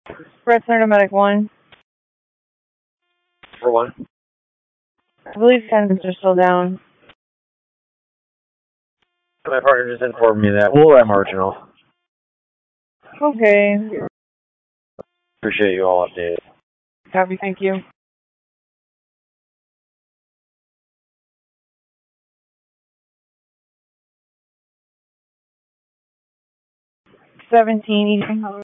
Red Center Medic 1. For one. I believe candidates are still down. My partner just informed me that. We'll let marginal. Okay. Appreciate you all updated. Copy, thank you. 17,